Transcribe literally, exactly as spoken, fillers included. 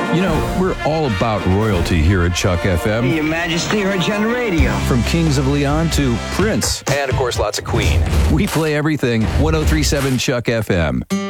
You know, we're all about royalty here at Chuck F M. Your Majesty, heard you on the radio. From Kings of Leon to Prince. And, of course, lots of Queen. We play everything. ten thirty-seven Chuck F M.